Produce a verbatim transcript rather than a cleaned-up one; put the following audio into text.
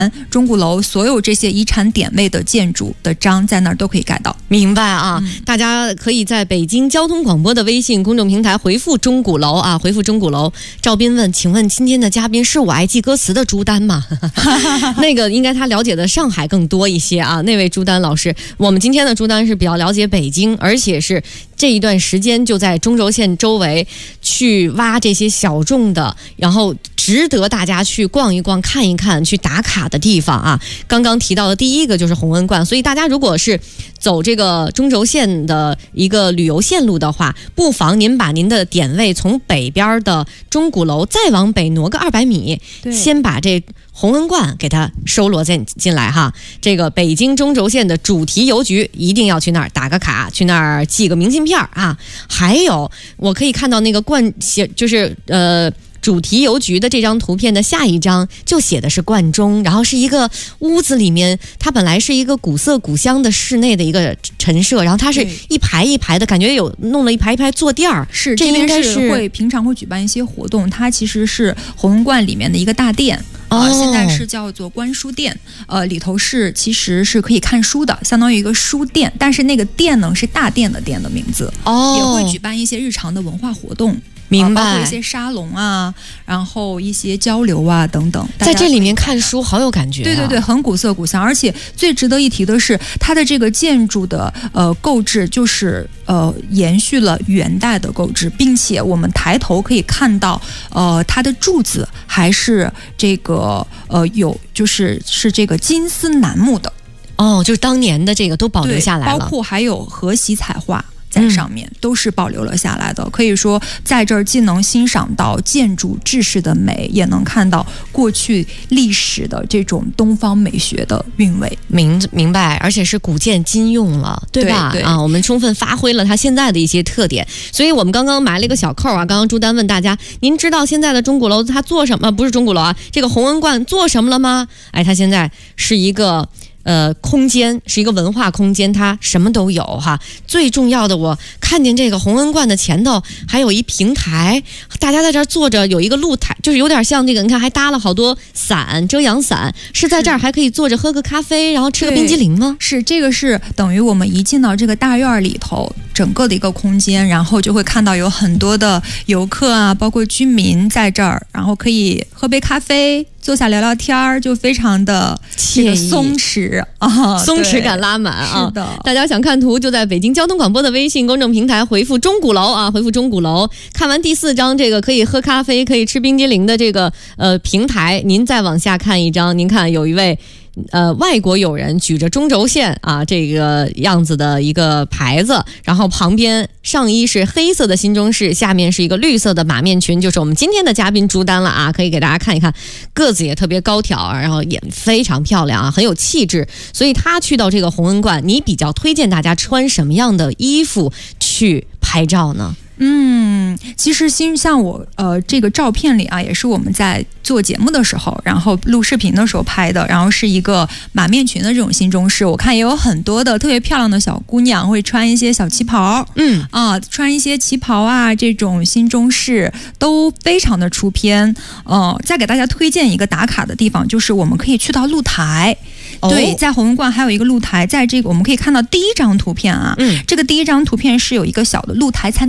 钟鼓楼所有这些遗产点位的建筑的章在那儿都可以盖到。 明白啊、 嗯， 大家可以在北京交通广播的微信公众平台回复钟鼓楼啊，回复钟鼓楼。赵斌问，请问今天的嘉宾是我爱记歌词的朱丹吗？那个应该他了解的上海更多一些啊。那位朱丹老师，我们今天的朱丹是比较了解北京，而且是这一段时间就在中轴线周围去挖这些小众的，然后值得大家去逛一逛、看一看、去打卡的地方啊。刚刚提到的第一个就是弘恩观，所以大家如果是走这个中轴线的一个旅游线路的话，不妨您把您的点位从北边的钟鼓楼再往北挪个二百米，先把这弘恩观给它收罗进进来哈。这个北京中轴线的主题邮局一定要去那儿打个卡，去那儿寄个明信片啊。还有，我可以看到那个冠写就是呃。主题邮局的这张图片的下一张就写的是冠钟，然后是一个屋子里面，它本来是一个古色古香的室内的一个陈设，然后它是一排一排的，感觉有弄了一排一排坐垫儿。 是， 这应该是会平常会举办一些活动，它其实是弘恩观里面的一个大殿。呃，现在是叫做观书殿，呃，里头是其实是可以看书的，相当于一个书店，但是那个殿呢是大殿的殿的名字。哦，也会举办一些日常的文化活动。 明白、 呃，包括一些沙龙啊，然后一些交流啊等等， 在这里面看书好有感觉、啊。 对对对，很古色古香，而且最值得一提的是，它的这个建筑的呃构置就是呃延续了元代的构置，并且我们抬头可以看到，呃，它的柱子还是这个呃有就是是这个金丝楠木的。 哦，就是当年的这个都保留下来了， 包括还有河西彩画。在上面都是保留了下来的，可以说在这儿既能欣赏到建筑制式的美，也能看到过去历史的这种东方美学的韵味。 明明白，而且是古建今用了，对吧？ 对对啊，我们充分发挥了它现在的一些特点。所以我们刚刚埋了一个小扣啊，刚刚朱丹问大家，您知道现在的钟鼓楼它做什么？不是钟鼓楼啊，这个弘恩观做什么了吗？哎，它现在是一个。呃，空间是一个文化空间，它什么都有哈。最重要的，我看见这个弘恩观的前头还有一平台，大家在这儿坐着，有一个露台，就是有点像这个，你看还搭了好多伞，遮阳伞，是在这儿还可以坐着喝个咖啡，然后吃个冰激凌吗？ 是，这个是等于我们一进到这个大院里头，整个的一个空间，然后就会看到有很多的游客啊，包括居民在这儿，然后可以喝杯咖啡。坐下聊聊天儿，就非常的这个松弛啊， 松弛感拉满啊！ 是的， 大家想看图就在北京交通广播的微信公众平台回复钟鼓楼啊，回复钟鼓楼。看完第四张这个可以喝咖啡、可以吃冰激凌的这个呃平台，您再往下看一张，您看有一位。呃，外国友人举着中轴线啊，这个样子的一个牌子，然后旁边上衣是黑色的新中式，下面是一个绿色的马面裙，就是我们今天的嘉宾朱丹了啊，可以给大家看一看，个子也特别高挑，然后也非常漂亮啊，很有气质。所以他去到这个弘恩观，你比较推荐大家穿什么样的衣服去拍照呢？ 嗯，其实新像我呃这个照片里啊，也是我们在做节目的时候，然后录视频的时候拍的，然后是一个马面裙的这种新中式，我看也有很多的特别漂亮的小姑娘会穿一些小旗袍，嗯啊，穿一些旗袍啊，这种新中式都非常的出片。呃，再给大家推荐一个打卡的地方，就是我们可以去到露台。哦、对，在弘恩观还有一个露台，在这个我们可以看到第一张图片啊，嗯，这个第一张图片是有一个小的露台餐